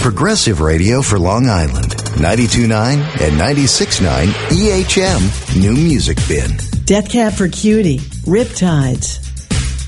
Progressive Radio for Long Island. 92.9 and 96.9 EHM New Music Bin. Death Cab for Cutie, Riptides.